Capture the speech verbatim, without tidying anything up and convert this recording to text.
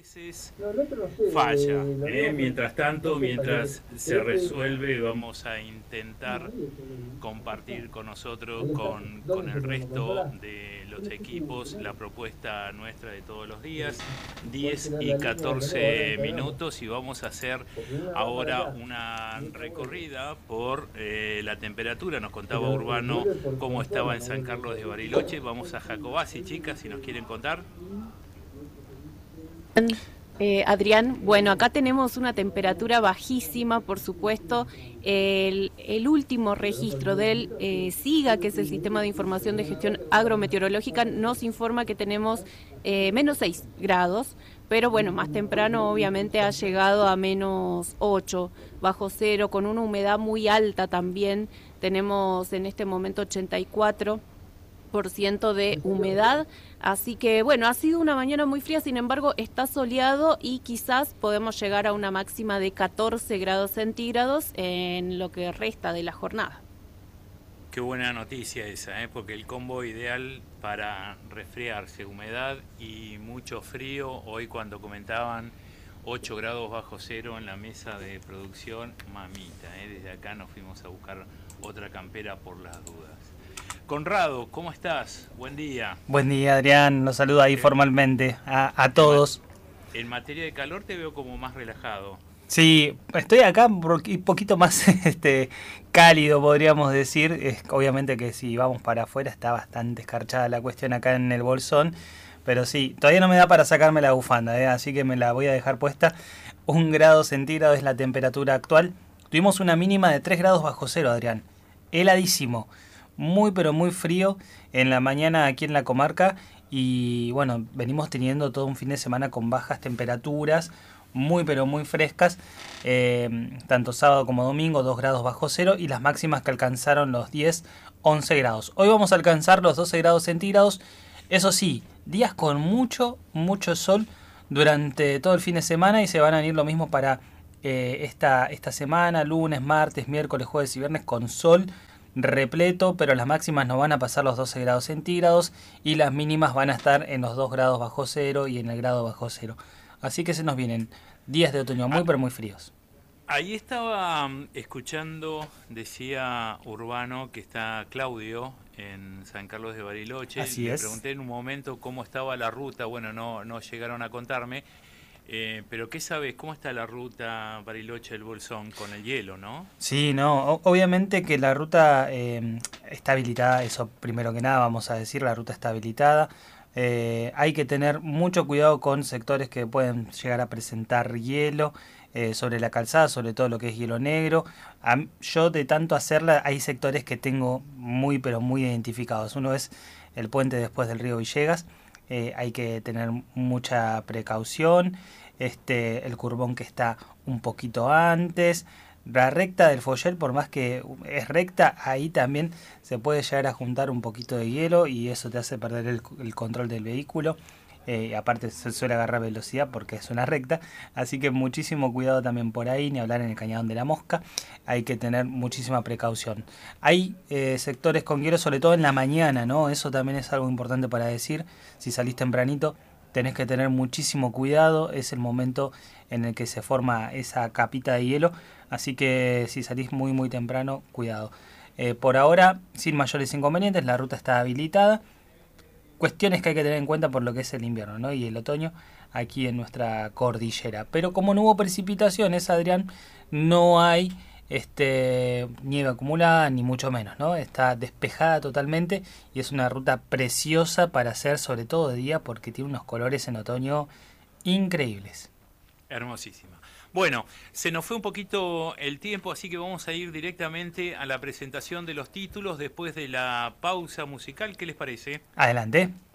veces falla. ¿eh? Mientras tanto, mientras se resuelve, vamos a intentar compartir con nosotros, con, con el resto de los equipos, la propuesta nuestra de todos los días, diez y catorce minutos, y vamos a hacer ahora una recorrida por eh, la temperatura. Nos contaba Urbano cómo estaba en San Carlos de Bariloche. Vamos a Jacobasi, chicas, si nos quieren contar. Eh, Adrián, bueno, acá tenemos una temperatura bajísima, por supuesto. El, el último registro del eh, SIGA, que es el Sistema de Información de Gestión Agrometeorológica, nos informa que tenemos eh, menos seis grados, pero bueno, más temprano obviamente ha llegado a menos ocho, bajo cero, con una humedad muy alta también. Tenemos en este momento ochenta y cuatro por ciento de humedad, así que bueno, ha sido una mañana muy fría, sin embargo está soleado y quizás podemos llegar a una máxima de catorce grados centígrados en lo que resta de la jornada. Qué buena noticia esa, ¿eh? Porque el combo ideal para resfriarse, humedad y mucho frío. Hoy cuando comentaban ocho grados bajo cero en la mesa de producción, mamita, ¿eh? Desde acá nos fuimos a buscar otra campera por las dudas. Conrado, ¿cómo estás? Buen día. Buen día, Adrián. Los saludo ahí eh, formalmente a, a todos. En materia de calor te veo como más relajado. Sí, estoy acá un poquito más este, cálido, podríamos decir. Es, obviamente que si vamos para afuera está bastante escarchada la cuestión acá en el bolsón. Pero sí, todavía no me da para sacarme la bufanda, ¿eh? Así que me la voy a dejar puesta. Un grado centígrado es la temperatura actual. Tuvimos una mínima de tres grados bajo cero, Adrián. Heladísimo. Muy pero muy frío en la mañana aquí en la comarca y bueno, venimos teniendo todo un fin de semana con bajas temperaturas, muy pero muy frescas, eh, tanto sábado como domingo, dos grados bajo cero y las máximas que alcanzaron los diez, once grados. Hoy vamos a alcanzar los doce grados centígrados, eso sí, días con mucho, mucho sol durante todo el fin de semana y se van a ir lo mismo para eh, esta, esta semana, lunes, martes, miércoles, jueves y viernes con sol repleto, pero las máximas no van a pasar los doce grados centígrados y las mínimas van a estar en los dos grados bajo cero y en el grado bajo cero. Así que se nos vienen días de otoño muy, ah, pero muy fríos. Ahí estaba escuchando, decía Urbano, que está Claudio en San Carlos de Bariloche. Así Le es. pregunté en un momento cómo estaba la ruta, bueno, no, no llegaron a contarme. Eh, pero ¿qué sabes? ¿Cómo está la ruta Bariloche-El Bolsón con el hielo, no? Sí, no, o- obviamente que la ruta eh, está habilitada, eso primero que nada vamos a decir, la ruta está habilitada. Eh, hay que tener mucho cuidado con sectores que pueden llegar a presentar hielo eh, sobre la calzada, sobre todo lo que es hielo negro. A, yo de tanto hacerla hay sectores que tengo muy pero muy identificados. Uno es el puente después del río Villegas. Eh, hay que tener mucha precaución, este, el curbón que está un poquito antes, la recta del Foyel, por más que es recta, ahí también se puede llegar a juntar un poquito de hielo y eso te hace perder el, el control del vehículo. Eh, aparte se suele agarrar velocidad porque es una recta, así que muchísimo cuidado también por ahí, ni hablar en el Cañadón de la Mosca, hay que tener muchísima precaución. Hay eh, sectores con hielo, sobre todo en la mañana, ¿no? Eso también es algo importante para decir. Si salís tempranito tenés que tener muchísimo cuidado, es el momento en el que se forma esa capita de hielo, así que si salís muy muy temprano, cuidado. Eh, por ahora, sin mayores inconvenientes, la ruta está habilitada. Cuestiones que hay que tener en cuenta por lo que es el invierno, ¿no? Y el otoño aquí en nuestra cordillera. Pero como no hubo precipitaciones, Adrián, no hay este, nieve acumulada, ni mucho menos, ¿no? Está despejada totalmente y es una ruta preciosa para hacer, sobre todo de día, porque tiene unos colores en otoño increíbles. Hermosísima. Bueno, se nos fue un poquito el tiempo, así que vamos a ir directamente a la presentación de los títulos después de la pausa musical. ¿Qué les parece? Adelante.